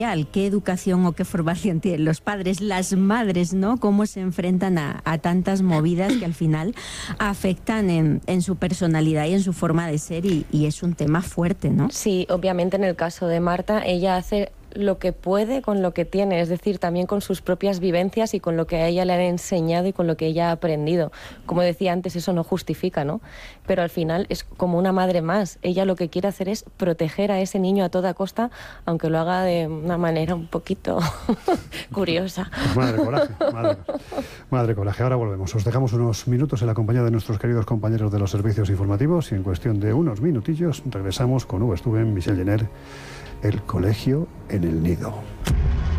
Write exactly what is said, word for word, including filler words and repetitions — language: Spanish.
¿Qué educación o qué formación tienen los padres, las madres, ¿no? Cómo se enfrentan a, a tantas movidas que al final afectan en, en su personalidad y en su forma de ser y, y es un tema fuerte, ¿no? Sí, obviamente en el caso de Marta, ella hace lo que puede con lo que tiene, es decir, también con sus propias vivencias y con lo que a ella le han enseñado y con lo que ella ha aprendido. Como decía antes, eso no justifica, ¿no? Pero al final es como una madre más. Ella lo que quiere hacer es proteger a ese niño a toda costa, aunque lo haga de una manera un poquito curiosa. Pues madre coraje, madre, madre coraje. Ahora volvemos. Os dejamos unos minutos en la compañía de nuestros queridos compañeros de los servicios informativos y en cuestión de unos minutillos regresamos con V. Estuve en Michel Jenner, El colegio en el nido.